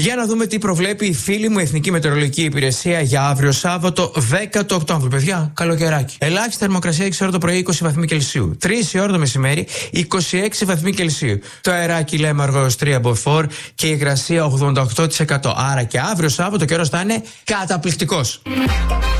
Για να δούμε τι προβλέπει η φίλη μου Εθνική Μετεωρολογική Υπηρεσία για αύριο Σάββατο 10 του Οκτώβρου. Παιδιά, καλοκαιράκι. Ελάχιστη θερμοκρασία 6 ώρα το πρωί 20 βαθμοί Κελσίου. 3 η ώρα το μεσημέρι 26 βαθμοί Κελσίου. Το αεράκι λέμαργο έως 3 μποφόρ και η υγρασία 88%. Άρα και αύριο Σάββατο ο καιρός θα είναι καταπληκτικός.